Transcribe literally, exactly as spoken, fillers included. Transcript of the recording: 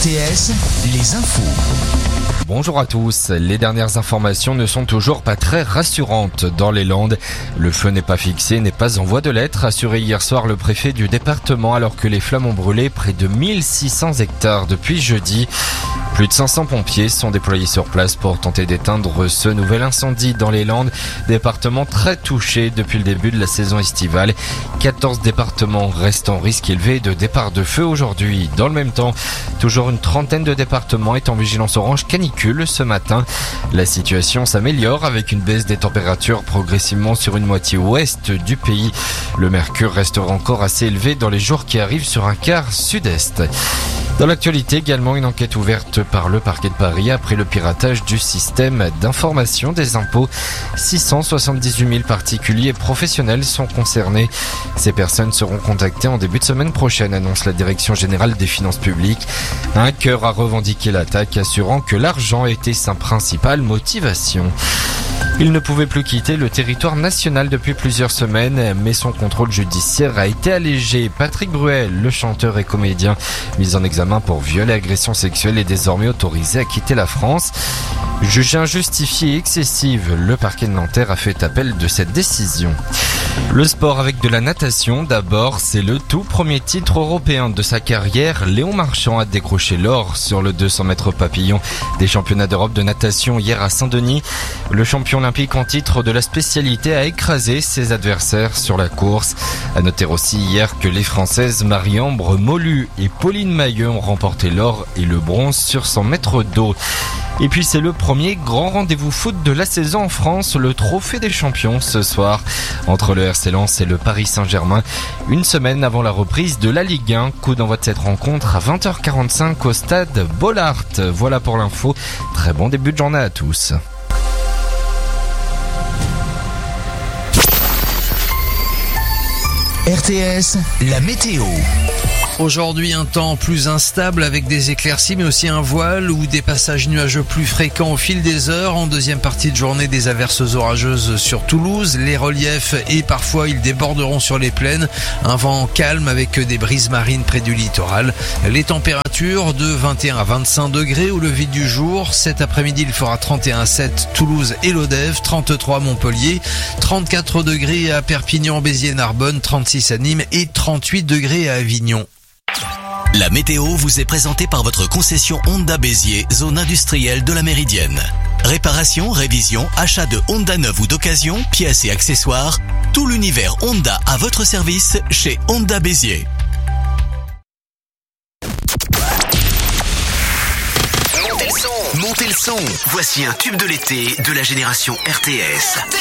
T S, les infos. Bonjour à tous. Les dernières informations ne sont toujours pas très rassurantes dans les Landes. Le feu n'est pas fixé, n'est pas en voie de l'être, assuré hier soir le préfet du département alors que les flammes ont brûlé près de mille six cents hectares depuis jeudi. Plus de cinq cents pompiers sont déployés sur place pour tenter d'éteindre ce nouvel incendie dans les Landes, département très touché depuis le début de la saison estivale. quatorze départements restent en risque élevé de départ de feu aujourd'hui. Dans le même temps, toujours une trentaine de départements est en vigilance orange canicule ce matin. La situation s'améliore avec une baisse des températures progressivement sur une moitié ouest du pays. Le mercure restera encore assez élevé dans les jours qui arrivent sur un quart sud-est. Dans l'actualité également, une enquête ouverte par le parquet de Paris après le piratage du système d'information des impôts. six cent soixante-dix-huit mille particuliers et professionnels sont concernés. Ces personnes seront contactées en début de semaine prochaine, annonce la Direction générale des finances publiques. Un hacker a revendiqué l'attaque, assurant que l'argent était sa principale motivation. Il ne pouvait plus quitter le territoire national depuis plusieurs semaines, mais son contrôle judiciaire a été allégé. Patrick Bruel, le chanteur et comédien, mis en examen pour viol et agression sexuelle, est désormais autorisé à quitter la France. Jugée injustifiée et excessive, le parquet de Nanterre a fait appel de cette décision. Le sport avec de la natation. D'abord, c'est le tout premier titre européen de sa carrière. Léon Marchand a décroché l'or sur le deux cents mètres papillon des championnats d'Europe de natation hier à Saint-Denis. Le champion olympique en titre de la spécialité a écrasé ses adversaires sur la course. À noter aussi hier que les Françaises Marie-Ambre Molu et Pauline Mailleux ont remporté l'or et le bronze sur cent mètres d'eau. Et puis c'est le premier grand rendez-vous foot de la saison en France, le Trophée des Champions ce soir, entre le R C Lens et le Paris Saint-Germain, une semaine avant la reprise de la Ligue un. Coup d'envoi de cette rencontre à vingt heures quarante-cinq au stade Bollaert. Voilà pour l'info, très bon début de journée à tous. R T S, la météo. Aujourd'hui, un temps plus instable avec des éclaircies mais aussi un voile ou des passages nuageux plus fréquents au fil des heures. En deuxième partie de journée, des averses orageuses sur Toulouse, les reliefs et parfois ils déborderont sur les plaines. Un vent calme avec des brises marines près du littoral. Les températures de vingt et un à vingt-cinq degrés au lever du jour. Cet après-midi, il fera trente et un à sept Toulouse et Lodève, trente-trois à Montpellier, trente-quatre degrés à Perpignan, Béziers, Narbonne, trente-six à Nîmes et trente-huit degrés à Avignon. La météo vous est présentée par votre concession Honda Béziers, zone industrielle de la Méridienne. Réparation, révision, achat de Honda neuve ou d'occasion, pièces et accessoires, tout l'univers Honda à votre service chez Honda Béziers. Montez le son, montez le son. Voici un tube de l'été de la génération R T S.